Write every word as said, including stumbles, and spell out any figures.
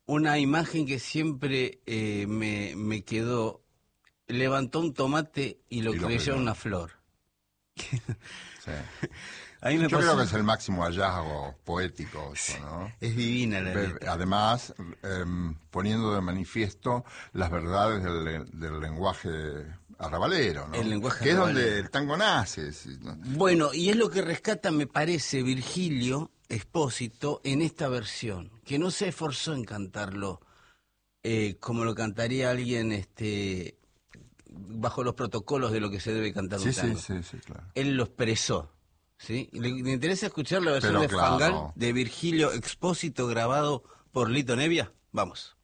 una imagen que siempre eh, me, me quedó. Levantó un tomate y lo Y lo creyó creyó. una flor. Sí. A mí me Yo pasó- creo que es el máximo hallazgo poético, eso, ¿no? Es divina la Ve- letra. Además, em, poniendo de manifiesto las verdades del, le- del lenguaje arrabalero, ¿no? El lenguaje que es arrabalero. donde el tango nace. ¿sí? ¿no? Bueno, y es lo que rescata, me parece, Virgilio Expósito en esta versión, que no se esforzó en cantarlo eh, como lo cantaría alguien este, bajo los protocolos de lo que se debe cantar un Sí, sí, tango. sí, sí, claro. Él lo expresó. ¿Sí? ¿Le, le interesa escuchar la versión Pero de claro. Fangal de Virgilio Expósito grabado por Lito Nevia? Vamos.